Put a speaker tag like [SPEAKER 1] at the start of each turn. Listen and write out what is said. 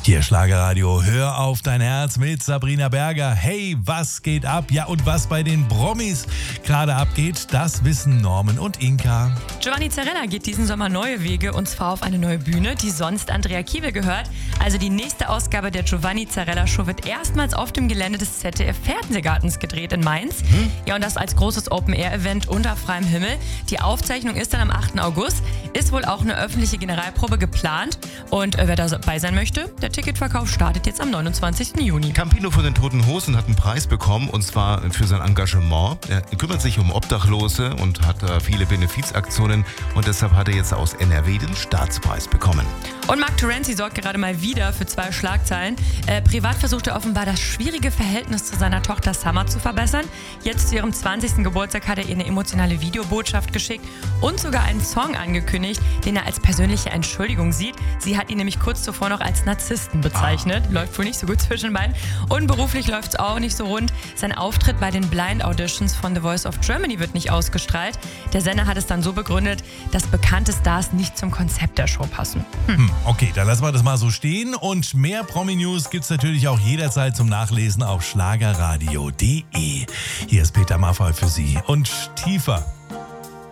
[SPEAKER 1] Hier Schlagerradio, hör auf dein Herz mit Sabrina Berger. Hey, was geht ab? Ja, und was bei den Promis gerade abgeht, das wissen Norman und Inka.
[SPEAKER 2] Giovanni Zarella geht diesen Sommer neue Wege, und zwar auf eine neue Bühne, die sonst Andrea Kiewel gehört. Also die nächste Ausgabe der Giovanni Zarella Show wird erstmals auf dem Gelände des ZDF Fernsehgartens gedreht in Mainz. Ja, und das als großes Open-Air-Event unter freiem Himmel. Die Aufzeichnung ist dann am 8. August. Ist wohl auch eine öffentliche Generalprobe geplant. Und wer dabei sein möchte, der Ticketverkauf startet jetzt am 29. Juni.
[SPEAKER 3] Campino von den Toten Hosen hat einen Preis bekommen, und zwar für sein Engagement. Er kümmert sich um Obdachlose und hat viele Benefizaktionen, und deshalb hat er jetzt aus NRW den Staatspreis bekommen.
[SPEAKER 2] Und Mark Terenzi sorgt gerade mal wieder für 2 Schlagzeilen. Privat versucht er offenbar, das schwierige Verhältnis zu seiner Tochter Summer zu verbessern. Jetzt zu ihrem 20. Geburtstag hat er ihr eine emotionale Videobotschaft geschickt und sogar einen Song angekündigt, den er als persönliche Entschuldigung sieht. Sie hat ihn nämlich kurz zuvor noch als Narzissten bezeichnet. Läuft wohl nicht so gut zwischen den beiden. Und beruflich läuft es auch nicht so rund. Sein Auftritt bei den Blind Auditions von The Voice of Germany wird nicht ausgestrahlt. Der Sender hat es dann so begründet, dass bekannte Stars nicht zum Konzept der Show passen.
[SPEAKER 1] Okay, dann lassen wir das mal so stehen. Und mehr Promi-News gibt's natürlich auch jederzeit zum Nachlesen auf schlagerradio.de. Hier ist Peter Maffay für Sie. Und tiefer